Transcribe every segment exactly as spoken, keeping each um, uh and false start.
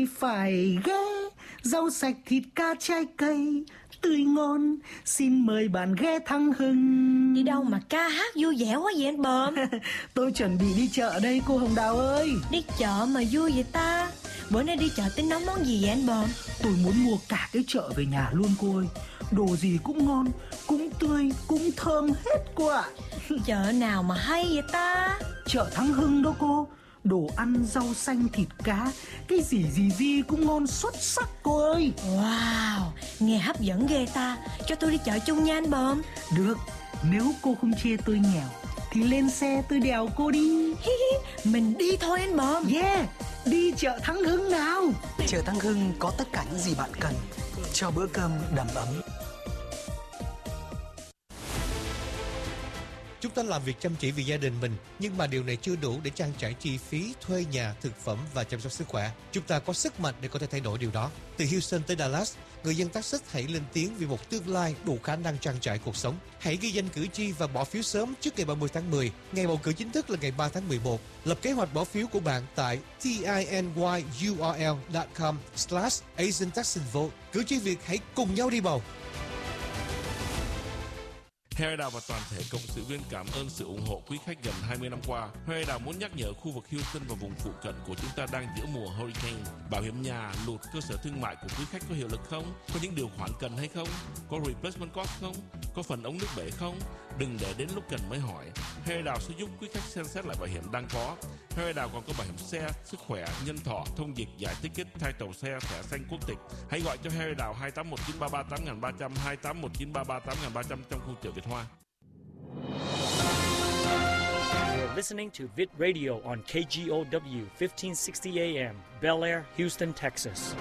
phải ghé. Rau sạch, thịt cá, trái cây tươi ngon, xin mời bạn ghé Thắng Hưng. Đi đâu mà ca hát vui vẻ quá vậy anh Bờm? Tôi chuẩn bị đi chợ đây cô Hồng Đào ơi. Đi chợ mà vui vậy ta? Bữa nay đi chợ tính nấu món gì vậy anh Bờm? Tôi muốn mua cả cái chợ về nhà luôn cô ơi. Đồ gì cũng ngon, cũng tươi, cũng thơm hết cô ạ. Chợ nào mà hay vậy ta? Chợ Thắng Hưng đó cô. Đồ ăn, rau xanh, thịt cá, cái gì gì gì cũng ngon xuất sắc cô ơi. Wow, nghe hấp dẫn ghê ta. Cho tôi đi chợ chung nha anh Bờm. Được, nếu cô không chê tôi nghèo thì lên xe tôi đèo cô đi. Mình đi thôi anh Bờm. Yeah, đi chợ Thắng Hưng nào. Chợ Thắng Hưng có tất cả những gì bạn cần cho bữa cơm đầm ấm. Chúng ta làm việc chăm chỉ vì gia đình mình, nhưng mà điều này chưa đủ để trang trải chi phí thuê nhà, thực phẩm và chăm sóc sức khỏe. Chúng ta có sức mạnh để có thể thay đổi điều đó. Từ Houston tới Dallas, người dân Texas hãy lên tiếng vì một tương lai đủ khả năng trang trải cuộc sống. Hãy ghi danh cử tri và bỏ phiếu sớm trước ngày ba mươi tháng mười. Ngày bầu cử chính thức là ngày ba tháng mười một. Lập kế hoạch bỏ phiếu của bạn tại tinyurl dot com slash Asian Texan Vote. Cử tri Việt hãy cùng nhau đi bầu. Harry Đào và toàn thể cộng sự viên cảm ơn sự ủng hộ quý khách gần hai mươi năm qua. Harry Đào muốn nhắc nhở khu vực Houston và vùng phụ cận của chúng ta đang giữa mùa hurricane. Bảo hiểm nhà, lụt, cơ sở thương mại của quý khách có hiệu lực không? Có những điều khoản cần hay không? Có replacement cost không? Có phần ống nước bể không? Đừng để đến lúc cần mới hỏi. Harry Đào sẽ giúp quý khách xem xét lại bảo hiểm đang có. Harry Đào còn có bảo hiểm xe, sức khỏe, nhân thọ, thông dịch, giải ticket, thay tàu xe, thẻ xanh quốc tịch. Hãy gọi cho Harry Đào hai tám một chín ba ba tám ba không không, hai tám một chín ba ba tám ba không không trong khu chợ Việt Hoa. You're listening to Vid Radio on K G O W fifteen sixty A M, Bel Air, Houston, Texas.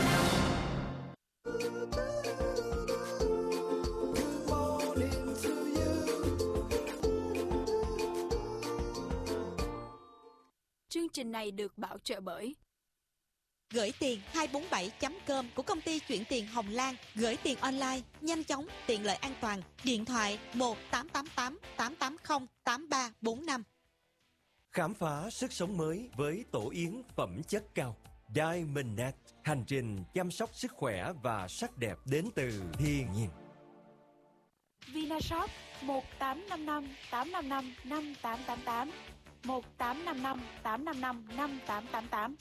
Chương trình này được bảo trợ bởi Gửi tiền hai bốn bảy chấm com của công ty chuyển tiền Hồng Lan. Gửi tiền online, nhanh chóng, tiện lợi, an toàn. Điện thoại một tám tám tám tám tám không tám ba bốn năm. Khám phá sức sống mới với tổ yến phẩm chất cao. Diamond Net, hành trình chăm sóc sức khỏe và sắc đẹp đến từ thiên nhiên. Vinashop một tám năm năm tám năm năm năm tám tám tám, một tám năm năm tám năm năm năm tám tám tám.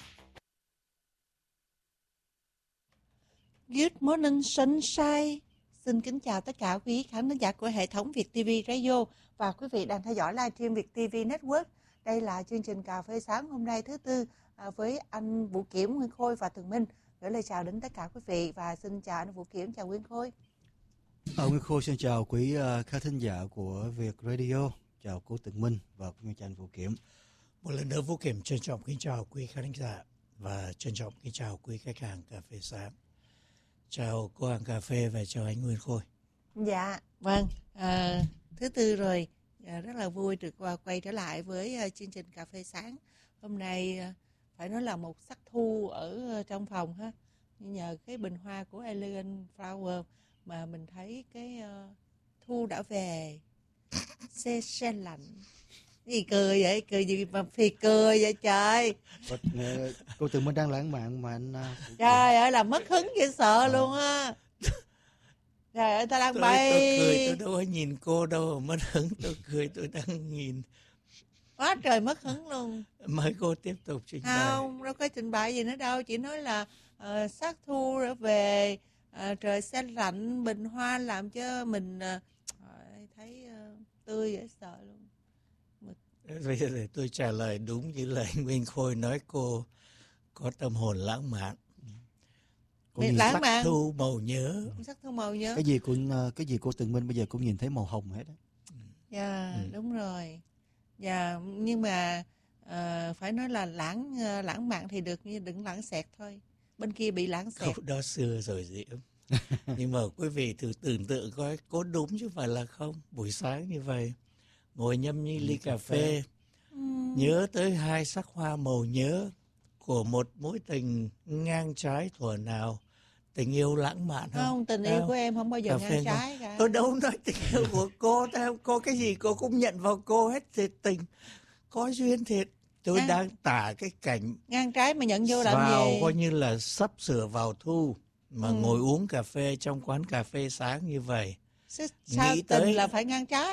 Good morning sunshine. Xin kính chào tất cả quý khán giả của hệ thống Việt ti vi Radio và quý vị đang theo dõi livestream Việt ti vi Network. Đây là chương trình cà phê sáng hôm nay thứ tư với anh Vũ Kiểm, Nguyên Khôi và Tường Minh. Gửi lời chào đến tất cả quý vị và xin chào anh Vũ Kiểm, chào Nguyên Khôi. À, Nguyên Khôi xin chào quý uh, khán thính giả của Việt Radio, chào cô Tường Minh và cũng như chào anh Vũ Kiểm. Một lần nữa Vũ Kiểm trân trọng kính chào quý khán giả và trân trọng kính chào quý khách hàng cà phê sáng. Chào cô hàng cà phê và chào anh Nguyên Khôi. Dạ, vâng, à, thứ tư rồi, à, rất là vui được quay trở lại với uh, chương trình cà phê sáng. Hôm nay uh, phải nói là một sắc thu ở uh, trong phòng ha. Nhờ cái bình hoa của Elegant Flower mà mình thấy cái uh, thu đã về, xe xe lạnh. Gì cười vậy? Cười gì mà phì cười vậy trời? Cô Tường Minh đang lãng mạn mà anh... Trời ơi, là mất hứng dễ sợ à. Luôn á. Trời ơi, ta đang tôi, bay. Tôi cười, tôi đâu có nhìn cô đâu, mất hứng, tôi cười, tôi đang nhìn. Quá trời mất hứng luôn. Mời cô tiếp tục trình bày. Không, đâu có trình bày gì nữa đâu, chỉ nói là uh, sắc thu đã về, uh, trời se lạnh, bình hoa làm cho mình uh, thấy uh, tươi dễ sợ luôn. Bây giờ để tôi trả lời đúng như lời Nguyên Khôi nói, cô có tâm hồn lãng mạn. Lãng sắc mạn. thu màu nhớ. Sắc thu màu nhớ. Cái gì cũng cái gì cô Tường Minh bây giờ cũng nhìn thấy màu hồng hết á. Dạ, ừ. Đúng rồi. Dạ, nhưng mà uh, phải nói là lãng uh, lãng mạn thì được, nhưng đừng lãng xẹt thôi. Bên kia bị lãng xẹt. Câu đó xưa rồi Diễm. Nhưng mà quý vị thử tưởng tượng coi, có đúng chứ phải là không. Buổi sáng như vậy, ngồi nhâm nhi ly cà phê, ừ. nhớ tới hai sắc hoa màu nhớ của một mối tình ngang trái thuở nào. Tình yêu lãng mạn không? Không, tình yêu không? của em không bao giờ cà ngang trái cả. Tôi đâu nói tình yêu của cô, cô cái gì cô cũng nhận vào cô hết, thiệt tình. Có duyên thiệt, tôi ngang, đang tả cái cảnh ngang trái mà nhận vô làm vào gì? coi như là sắp sửa vào thu mà Ừ. ngồi uống cà phê trong quán cà phê sáng như vậy. Sao Nghĩ tình tới- là phải ngang trái?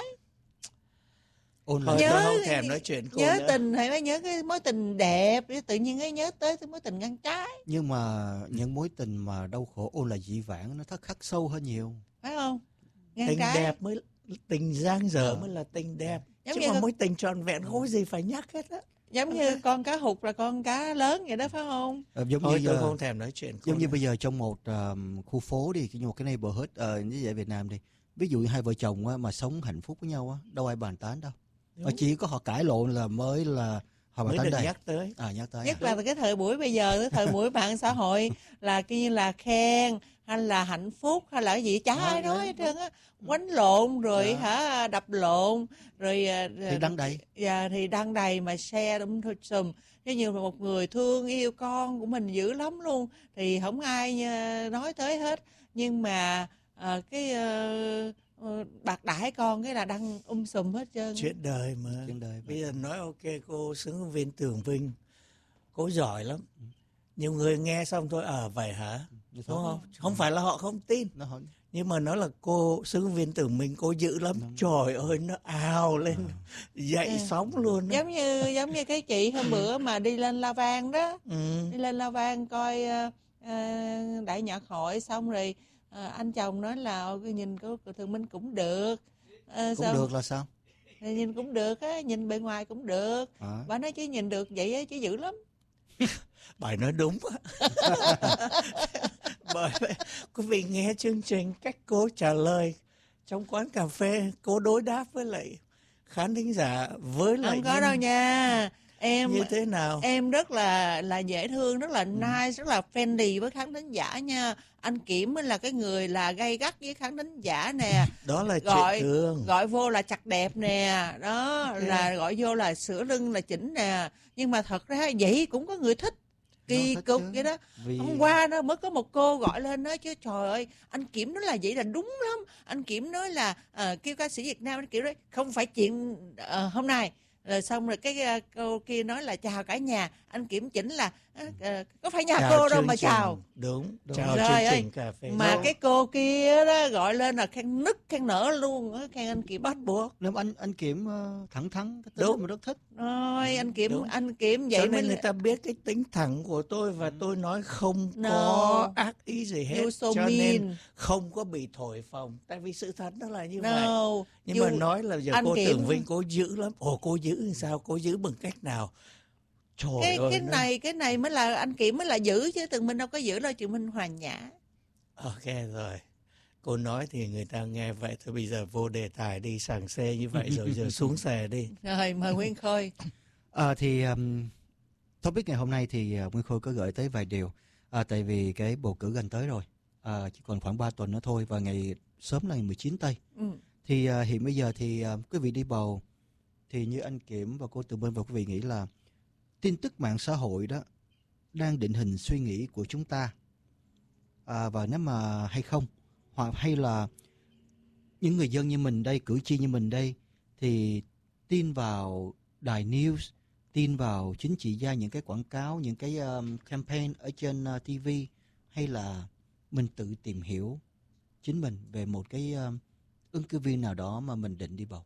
Ôn Thôi lại tôi không thèm nói chuyện cô nhớ nữa. tình hay phải nhớ cái mối tình đẹp, tự nhiên cái nhớ tới cái mối tình ngang trái, nhưng mà những mối tình mà đau khổ ôn lại dị vãng nó thất khắc sâu hơn nhiều. phải không? Ngang Tình trái. đẹp mới tình giang dở Ờ. mới là tình đẹp. Giống Chứ như mà con- mối tình trọn vẹn không có gì phải nhắc hết á. Giống như con cá hụt là con cá lớn vậy đó phải không? Ờ, giống Thôi như tôi ờ, không thèm nói chuyện cô giống như nữa. bây giờ trong một um, khu phố đi, như một cái neighborhood uh, như vậy Việt Nam đi, ví dụ như hai vợ chồng á, mà sống hạnh phúc với nhau á, đâu ai bàn tán đâu. Mà chỉ có họ cãi lộn là mới là họ bàn Mới tán được đây. nhắc tới. À, nhắc tới. Nhất à. là cái thời buổi bây giờ, cái thời buổi mạng xã hội là kia như là khen hay là hạnh phúc hay là cái gì chả ai nói hết trơn á, quánh lộn rồi Đó. hả đập lộn rồi à, Thì đăng đầy. dạ, thì đăng đầy mà share đúng thôi sùm. Nếu như mà một người thương yêu con của mình dữ lắm luôn thì không ai à, nói tới hết, nhưng mà à, cái à, bạc đãi con cái là đăng um sùm hết trơn. Chuyện đời mà. Chuyện đời mà. Bây giờ nói ok cô ứng cử viên Tường Vinh, cô giỏi lắm. Nhiều người nghe xong thôi ở vậy hả? Như Đúng thôi. không? Không phải là họ không tin. Nó hỏi Nhưng mà nó là cô ứng cử viên Tường Vinh, cô dữ lắm. Trời ơi nó ào lên dậy À. sóng luôn á. Giống như giống như cái chị hôm bữa mà đi lên La Vang đó, Ừ. đi lên La Vang coi ờ, ờ, đại nhạc hội xong rồi ờ, anh chồng nói là "Ôi, cái nhìn của của Thường Minh cũng được. Ờ, cũng xong- được là sao? Thì nhìn cũng được á, nhìn bề ngoài cũng được. À. Bà nói chứ nhìn được vậy á chứ dữ lắm. Bài nói đúng á. Bởi vậy, quý vị nghe chương trình cách cô trả lời trong quán cà phê, cô đối đáp với lại khán thính giả với lại Không có nhân- đâu nha. Em như thế nào? em rất là là dễ thương, rất là nice, rất là friendly với khán thính giả nha. Anh Kiểm mới là cái người là gay gắt với khán thính giả nè. Đó là gọi chuyện thường. gọi vô là chặt đẹp nè, đó là gọi vô là sửa lưng là chỉnh nè. Nhưng mà thật ra vậy cũng có người thích. Kỳ Nó thích cục chứ. vậy đó. Vì Hôm qua đó mới có một cô gọi lên nói chứ trời ơi anh Kiểm nói là vậy là đúng lắm. Anh Kiểm nói là uh, kêu ca sĩ Việt Nam, anh Kiểm nói không phải chuyện uh, hôm nay. Rồi xong rồi cái uh, cô kia nói là chào cả nhà, anh Kiểm chỉnh là uh, uh, có phải nhà Chào cô đâu chương mà trình. chào. Đúng, Đúng. chào Trời chương ơi, trình cà phê. mà Đúng. cái cô kia đó gọi lên là khen nức khen nở luôn á, khen anh Kiểm bắt buộc. nếu mà anh anh Kiểm uh, thẳng thắn cái tính Đúng. mà rất thích. rồi anh Kiểm Đúng. anh Kiểm Cho vậy nên mới người ta biết cái tính thẳng của tôi và tôi nói không No. có ác ý gì hết. You so Cho mean. nên không có bị thổi phồng. Tại vì sự thật nó là như vậy. no Nhưng you- mà nói là giờ anh cô Kiểm- Tường Vinh cô giữ lắm. Ồ cô giữ làm sao? Cô giữ bằng cách nào? Trời cái ơi. cái nó- này cái này mới là anh Kiểm mới là giữ chứ Tường Minh đâu có giữ đâu, Tường Minh hòa nhã. Ok rồi. Cô nói thì người ta nghe vậy thôi, bây giờ vô đề tài đi, sảng xe như vậy rồi giờ xuống xe đi. Rồi mời Nguyên Khôi. À, thì um, topic ngày hôm nay thì uh, Nguyên Khôi có gửi tới vài điều. À, tại vì cái bầu cử gần tới rồi, à, chỉ còn khoảng ba tuần nữa thôi và ngày sớm là ngày mười chín tây. Ừ. Thì uh, hiện bây giờ thì uh, quý vị đi bầu thì như anh Kiểm và cô Tường Minh và quý vị nghĩ là tin tức mạng xã hội đó đang định hình suy nghĩ của chúng ta, à, và nếu mà hay không, hoặc hay là những người dân như mình đây, cử tri như mình đây thì tin vào đài news, tin vào chính trị gia, những cái quảng cáo, những cái um, campaign ở trên uh, ti vi, hay là mình tự tìm hiểu chính mình về một cái um, ứng cử viên nào đó mà mình định đi bầu.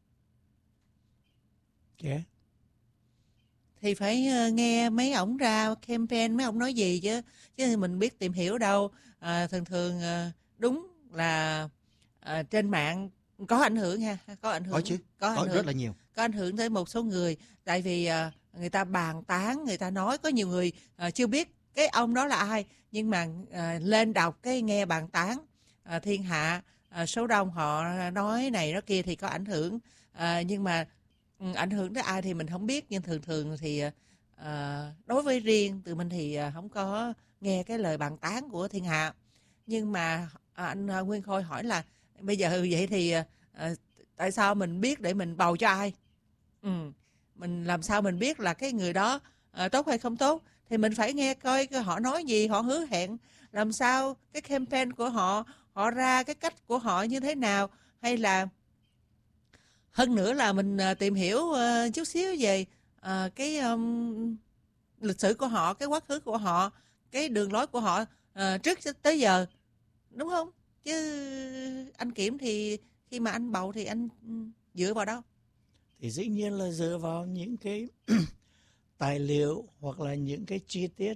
Yeah. Thì phải ờ, nghe mấy ổng ra campaign mấy ổng nói gì chứ chứ mình biết tìm hiểu đâu. À, thường thường ờ, đúng là ờ, trên mạng có ảnh hưởng ha, có ảnh hưởng, Có chứ, có có ảnh hưởng rất là nhiều. có ảnh hưởng tới một số người, tại vì ờ, người ta bàn tán, người ta nói, có nhiều người ờ, chưa biết cái ông đó là ai, nhưng mà ờ, lên đọc cái nghe bàn tán, ờ, thiên hạ ờ, số đông họ nói này nói kia thì có ảnh hưởng. Ờ, nhưng mà ừ, ảnh hưởng tới ai thì mình không biết, nhưng thường thường thì ờ, đối với riêng tụi mình thì ờ, không có nghe cái lời bàn tán của thiên hạ. Nhưng mà à, anh à, Nguyên Khôi hỏi là bây giờ vậy thì à, tại sao mình biết để mình bầu cho ai? Ừ. Mình làm sao mình biết là cái người đó à, tốt hay không tốt? Thì mình phải nghe coi coi họ nói gì, họ hứa hẹn làm sao, cái campaign của họ, họ ra cái cách của họ như thế nào, hay là hơn nữa là mình à, tìm hiểu à, chút xíu về uh, cái um, lịch sử của họ, cái quá khứ của họ, cái đường lối của họ uh, trước tới giờ, đúng không? Chứ anh Kiểm thì khi mà anh bầu thì anh dựa vào đâu? Thì dĩ nhiên là dựa vào những cái tài liệu hoặc là những cái chi tiết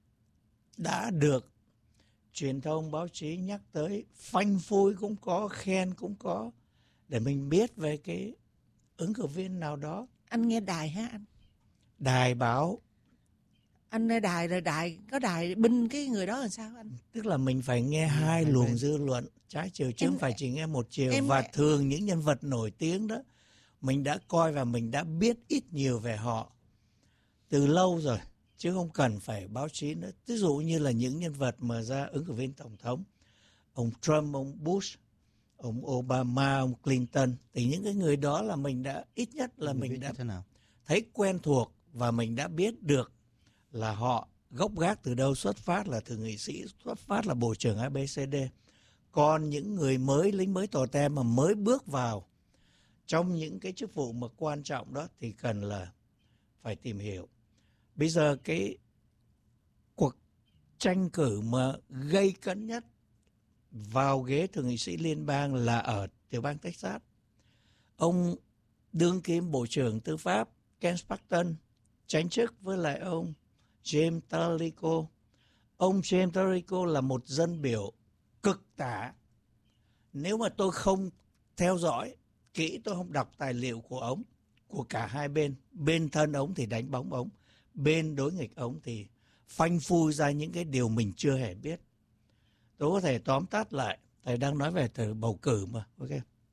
đã được truyền thông báo chí nhắc tới, phanh phui cũng có, khen cũng có, để mình biết về cái ứng cử viên nào đó. Anh nghe đài hả anh? Đài báo. Anh nghe đài rồi đài có đài binh cái người đó làm sao anh? Tức là mình phải nghe hai hai luồng bên. dư luận trái chiều chứ Em- không phải chỉ nghe một chiều. em- Và thường những nhân vật nổi tiếng đó mình đã coi và mình đã biết ít nhiều về họ từ lâu rồi, chứ không cần phải báo chí nữa. Ví dụ như là những nhân vật mà ra ứng cử viên tổng thống, ông Trump, ông Bush, ông Obama, ông Clinton, thì những cái người đó là mình đã ít nhất là Mình mình biết đã thế nào? thấy quen thuộc và mình đã biết được là họ gốc gác từ đâu, xuất phát là thượng nghị sĩ, xuất phát là bộ trưởng a bê xê đê. Còn những người mới, lính mới tò te mà mới bước vào trong những cái chức vụ mà quan trọng đó thì cần là phải tìm hiểu. Bây giờ cái cuộc tranh cử mà gây cấn nhất vào ghế thượng nghị sĩ liên bang là ở tiểu bang Texas. Ông đương kim bộ trưởng tư pháp Ken Paxton tranh chức với lại ông James Talarico. Ông James Talarico là một dân biểu cực tả. Nếu mà tôi không theo dõi kỹ, tôi không đọc tài liệu của ông, của cả hai bên, bên thân ông thì đánh bóng ông, bên đối nghịch ông thì phanh phui ra những cái điều mình chưa hề biết. Tôi có thể tóm tắt lại, thầy đang nói về từ bầu cử mà, ok?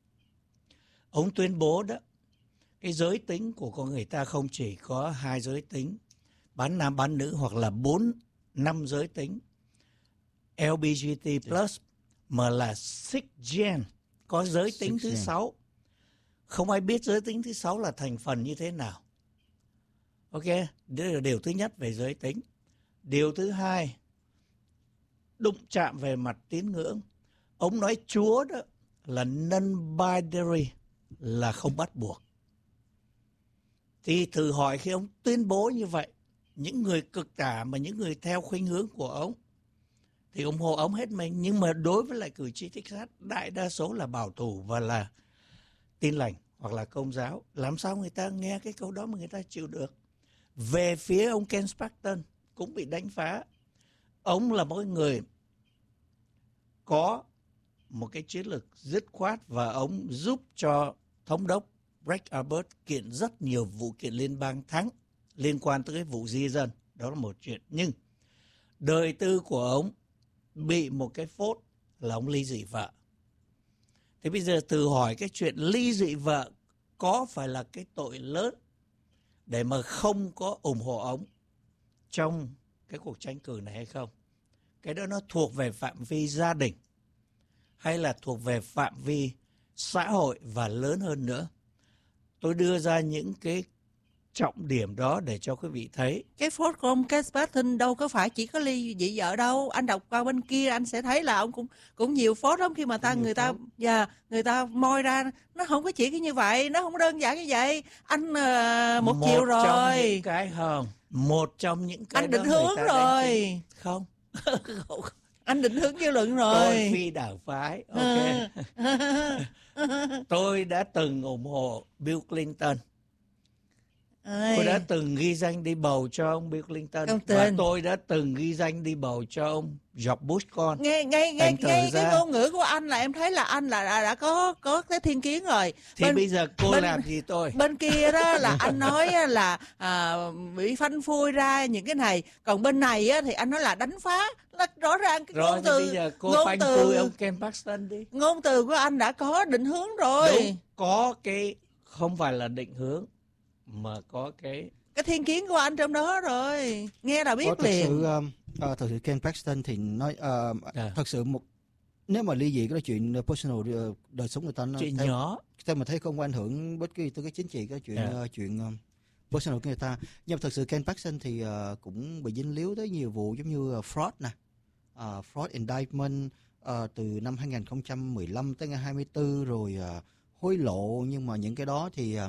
Ông tuyên bố đó, cái giới tính của con người ta không chỉ có hai giới tính, bán nam bán nữ, hoặc là bốn năm giới tính L G B T plus, mà là six gen, có giới tính Six thứ gen. sáu. Không ai biết giới tính thứ sáu là thành phần như thế nào. Ok, đây là điều thứ nhất về giới tính. Điều thứ hai, đụng chạm về mặt tín ngưỡng. Ông nói Chúa đó là non-binary, là không bắt buộc. Thì thử hỏi khi ông tuyên bố như vậy, những người cực tả mà những người theo khuynh hướng của ông thì ủng hộ ông hết mình. Nhưng mà đối với lại cử tri Texas, đại đa số là bảo thủ và là tin lành hoặc là công giáo. Làm sao người ta nghe cái câu đó mà người ta chịu được? Về phía ông Ken Paxton cũng bị đánh phá. Ông là một người có một cái chiến lược dứt khoát và ông giúp cho thống đốc Greg Abbott kiện rất nhiều vụ kiện liên bang thắng liên quan tới cái vụ di dân. Đó là một chuyện. Nhưng đời tư của ông bị một cái phốt là ông ly dị vợ. Thế bây giờ thử hỏi cái chuyện ly dị vợ có phải là cái tội lớn để mà không có ủng hộ ông trong cái cuộc tranh cử này hay không? Cái đó nó thuộc về phạm vi gia đình hay là thuộc về phạm vi xã hội và lớn hơn nữa? Tôi đưa ra những cái trọng điểm đó để cho quý vị thấy. Cái phốt của ông Ken Paxton đâu có phải chỉ có ly dị vợ đâu. Anh đọc qua bên kia anh sẽ thấy là ông cũng cũng nhiều phốt lắm. Khi mà ta người ta yeah, người ta moi ra, nó không có chỉ cái như vậy, nó không đơn giản như vậy. Anh uh, một, một chiều rồi. Một trong những cái không, một trong những cái anh định đó hướng rồi. Không. Không. Anh định hướng dư luận rồi. Tôi phi đảng phái. Ok. Tôi đã từng ủng hộ Bill Clinton. Ây. Tôi đã từng ghi danh đi bầu cho ông Bill Clinton. Và tôi đã từng ghi danh đi bầu cho ông George Bush con. Nghe nghe nghe, nghe cái ngôn ngữ của anh là em thấy là anh là đã, đã có có cái thiên kiến rồi. Thì bên, bây giờ cô bên, làm gì tôi? Bên kia đó là anh nói là à, bị phanh phui ra những cái này. Còn bên này á, thì anh nói là đánh phá. Là rõ ràng cái rồi, ngôn từ. Bây giờ cô phanh phui ông Ken Paxton đi. Ngôn từ của anh đã có định hướng rồi. Đúng, có cái không phải là định hướng mà có cái cái thiên kiến của anh trong đó rồi, nghe là biết Có, liền. Thật sự, uh, uh, thật sự Ken Paxton thì nói uh, à. thật sự một nếu mà ly dị cái chuyện personal uh, đời sống người ta nó chuyện theo, nhỏ, theo mình thấy không có ảnh hưởng bất kỳ tới cái chính trị cái chuyện yeah. uh, chuyện uh, personal của người ta. Nhưng mà thật sự Ken Paxton thì uh, cũng bị dính líu tới nhiều vụ giống như uh, fraud nè, uh, fraud indictment uh, từ năm hai không một lăm tới ngày hai mươi tư rồi uh, hối lộ, nhưng mà những cái đó thì uh,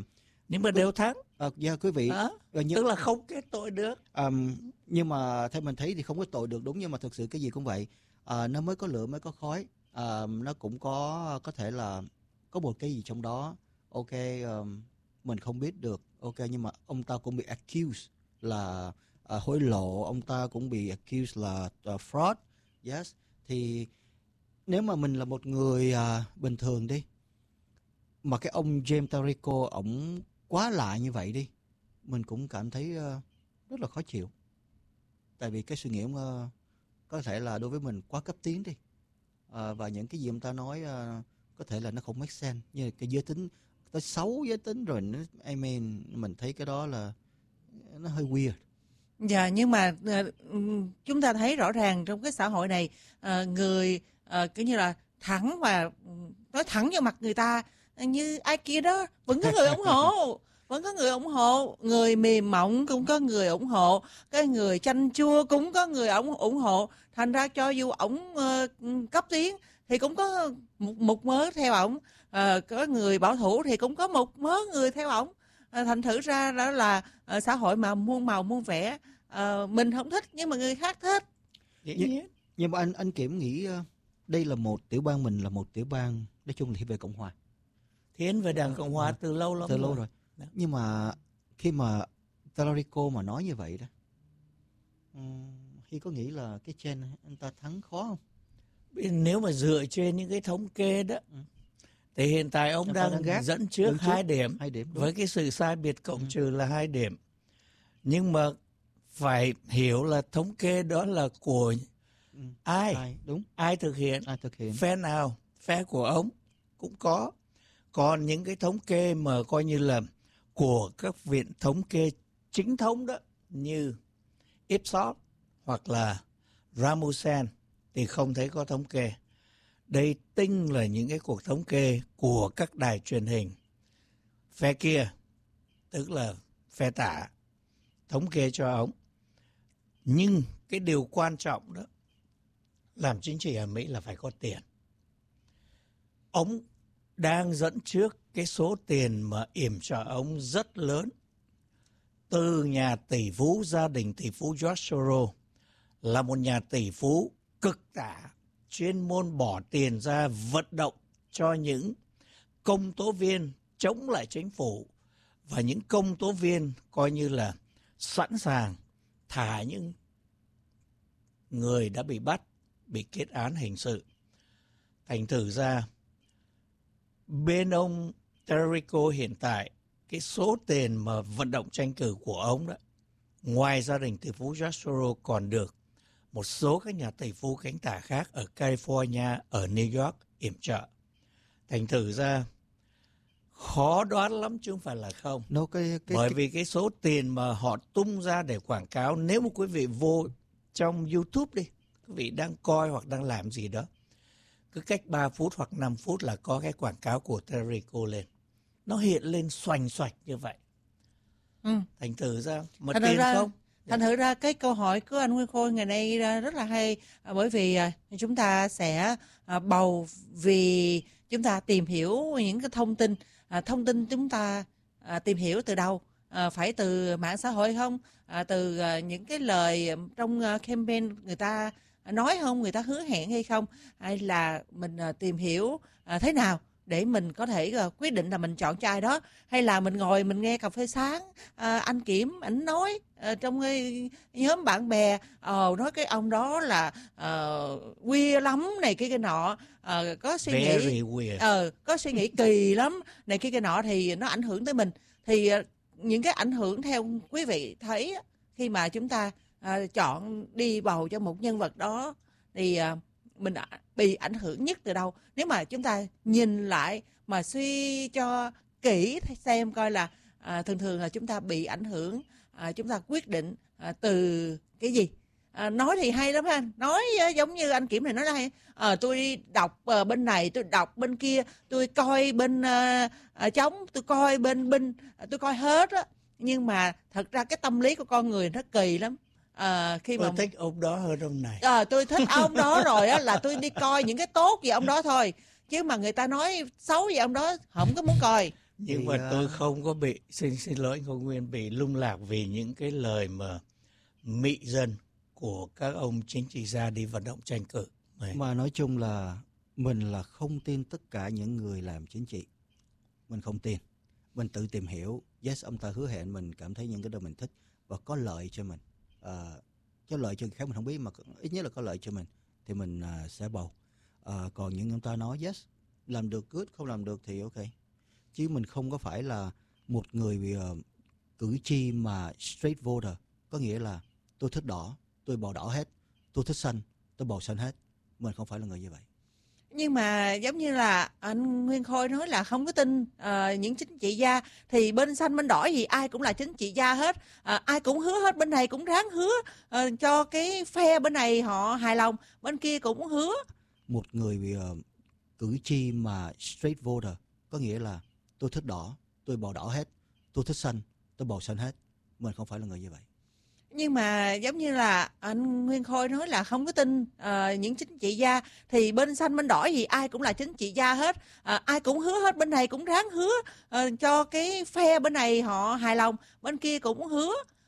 Nhưng mà đều thắng. À, dạ quý vị. À, nhưng, tức là không kết tội được. Um, nhưng mà theo mình thấy thì không có tội được, đúng, nhưng mà thực sự cái gì cũng vậy. À, nó mới có lửa mới có khói. À, nó cũng có có thể là có một cái gì trong đó. Ok, um, mình không biết được. Ok, nhưng mà ông ta cũng bị accused là uh, hối lộ, ông ta cũng bị accused là uh, fraud. Yes. Thì nếu mà mình là một người uh, bình thường đi, mà cái ông James Tarico ổng quá lạ như vậy đi, mình cũng cảm thấy uh, rất là khó chịu. Tại vì cái suy nghĩ ông uh, có thể là đối với mình quá cấp tiến đi. Uh, và những cái gì ông ta nói uh, có thể là nó không make sense. Như cái giới tính, tới xấu giới tính rồi, nó, I mean, mình thấy cái đó là nó hơi weird. Dạ, nhưng mà uh, chúng ta thấy rõ ràng trong cái xã hội này, uh, người uh, kiểu như là thẳng và nói thẳng vào mặt người ta, như ai kia đó vẫn có người ủng hộ. Vẫn có người ủng hộ, người mềm mỏng cũng có người ủng hộ, cái người chanh chua cũng có người ủng ủng hộ. Thành ra cho dù ổng uh, cấp tiến thì cũng có một, một mớ theo ổng, uh, có người bảo thủ thì cũng có một mớ người theo ổng. Uh, thành thử ra đó là uh, xã hội mà muôn màu muôn vẻ, uh, mình không thích nhưng mà người khác thích. Nhưng, nhưng mà anh anh Kiểm nghĩ uh, đây là một tiểu bang, mình là một tiểu bang nói chung là thiên về Cộng hòa. Thiên về Đảng Cộng hòa uh, từ lâu lắm từ rồi. lâu rồi. Đó. Nhưng mà khi mà Tarico mà nói như vậy đó, um, Hy có nghĩ là cái trên anh ta thắng khó không? Nếu mà dựa trên những cái thống kê đó, ừ. thì hiện tại ông em đang, đang dẫn trước hai điểm, hai điểm với cái sự sai biệt cộng ừ. trừ là hai điểm. Nhưng mà phải hiểu là thống kê đó là của ừ. ai, ai, đúng. ai thực hiện, ai thực hiện, phe nào, phe của ông cũng có. Còn những cái thống kê mà coi như là của các viện thống kê chính thống đó, như Ipsos hoặc là Rasmussen thì không thấy có thống kê. Đây tinh là những cái cuộc thống kê của các đài truyền hình. Phe kia, tức là phe tả, thống kê cho ông. Nhưng cái điều quan trọng đó, làm chính trị ở Mỹ là phải có tiền. Ông đang dẫn trước cái số tiền mà yểm trợ ông rất lớn. Từ nhà tỷ phú, gia đình tỷ phú George Soros là một nhà tỷ phú cực tả, chuyên môn bỏ tiền ra vận động cho những công tố viên chống lại chính phủ và những công tố viên coi như là sẵn sàng thả những người đã bị bắt, bị kết án hình sự. Thành thử ra, bên ông Tarico hiện tại, cái số tiền mà vận động tranh cử của ông đó, ngoài gia đình tỷ phú George Soros còn được một số các nhà tỷ phú cánh tả khác ở California, ở New York yểm trợ. Thành thử ra khó đoán lắm chứ không phải là không. No, cái, cái, Bởi cái... vì cái số tiền mà họ tung ra để quảng cáo, nếu mà quý vị vô trong YouTube đi, quý vị đang coi hoặc đang làm gì đó, cứ cách ba phút hoặc năm phút là có cái quảng cáo của Tarico lên. Nó hiện lên xoành xoạch như vậy. Ừ. Thành thử ra mà thành tiền ra, không? Thành thử ra cái câu hỏi của anh Nguyên Khôi ngày nay rất là hay, bởi vì chúng ta sẽ bầu vì chúng ta tìm hiểu những cái thông tin. Thông tin chúng ta tìm hiểu từ đâu? Phải từ mạng xã hội không? Từ những cái lời trong campaign người ta nói không? Người ta hứa hẹn hay không? Hay là mình tìm hiểu thế nào để mình có thể uh, quyết định là mình chọn cho ai đó, hay là mình ngồi mình nghe cà phê sáng, uh, anh Kiểm ảnh nói uh, trong cái nhóm bạn bè, uh, nói cái ông đó là uh, weird lắm này kia cái nọ, uh, có suy Very nghĩ weird. uh, có suy nghĩ kỳ lắm này kia cái nọ, thì nó ảnh hưởng tới mình. Thì uh, những cái ảnh hưởng theo quý vị thấy khi mà chúng ta uh, chọn đi bầu cho một nhân vật đó thì uh, mình bị ảnh hưởng nhất từ đâu? Nếu mà chúng ta nhìn lại mà suy cho kỹ xem coi là à, thường thường là chúng ta bị ảnh hưởng, à, chúng ta quyết định à, từ cái gì? À, nói thì hay lắm ha, nói giống như anh Kiểm này nói là hay. À, tôi đọc uh, bên này, tôi đọc bên kia, tôi coi bên uh, uh, trống, tôi coi bên binh, tôi coi hết á. Nhưng mà thật ra cái tâm lý của con người nó kỳ lắm. À, khi tôi mà thích ông đó hơn ông này. À, tôi thích ông đó rồi á, là tôi đi coi những cái tốt về ông đó thôi, chứ mà người ta nói xấu về ông đó không có muốn coi. Nhưng Thì, mà à, tôi không có bị, xin xin lỗi anh Công Nguyên, bị lung lạc vì những cái lời mà mị dân của các ông chính trị gia đi vận động tranh cử. Đấy. Mà nói chung là mình là không tin tất cả những người làm chính trị. Mình không tin. Mình tự tìm hiểu. Yes, ông ta hứa hẹn mình cảm thấy những cái đó mình thích và có lợi cho mình. À, có lợi cho người khác mình không biết, mà ít nhất là có lợi cho mình thì mình à, sẽ bầu. À, còn những ông ta nói yes, làm được good, không làm được thì ok. Chứ mình không có phải là một người uh, cử tri mà straight voter, có nghĩa là tôi thích đỏ, tôi bầu đỏ hết, tôi thích xanh, tôi bầu xanh hết. Mình không phải là người như vậy. Nhưng mà giống như là anh Nguyên Khôi nói là không có tin uh, những chính trị gia, thì bên xanh bên đỏ gì ai cũng là chính trị gia hết, uh, ai cũng hứa hết, bên này cũng ráng hứa uh, cho cái phe bên này họ hài lòng, bên kia cũng hứa. Một người uh, cử tri mà straight voter, có nghĩa là tôi thích đỏ, tôi bầu đỏ hết, tôi thích xanh, tôi bầu xanh hết. Mình không phải là người như vậy. Nhưng mà giống như là anh Nguyên Khôi nói là không có tin uh, những chính trị gia, thì bên xanh bên đỏ gì ai cũng là chính trị gia hết, uh, ai cũng hứa hết, bên này cũng ráng hứa uh, cho cái phe bên này họ hài lòng, bên kia cũng hứa.